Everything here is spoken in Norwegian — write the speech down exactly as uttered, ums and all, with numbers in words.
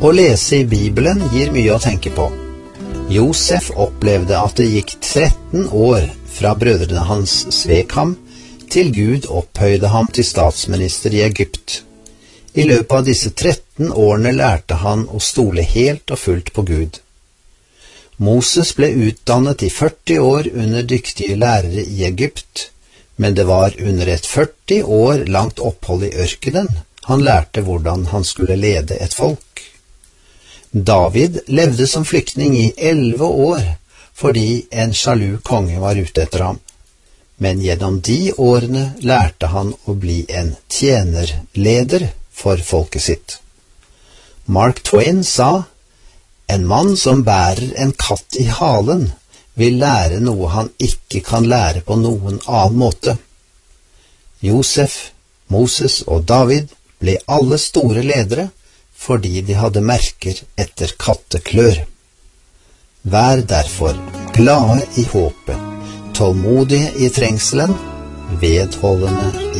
Å lese i Bibelen gir mye å tenke på. Josef opplevde at det gikk tretten år fra brødrene hans svek ham, til Gud opphøyde ham til statsminister i Egypt. I løpet av disse tretten årene lærte han å stole helt og fullt på Gud. Moses ble utdannet i førti år under dyktige lærere i Egypt, men det var under et førti år langt opphold i ørkenen han lærte hvordan han skulle lede et folk. David levde som flyktning i elleve år fordi en sjalu konge var ute etter ham, men gjennom de årene lærte han å bli en tjenerleder for folket sitt. Mark Twain sa, «En mann som bærer en katt i halen vil lære noe han ikke kan lære på noen annen måte.» Josef, Moses og David ble alle store ledere fordi de hadde merker etter katteklør. Vær derfor glade i håpet, tålmodige i trengselen, vedholdende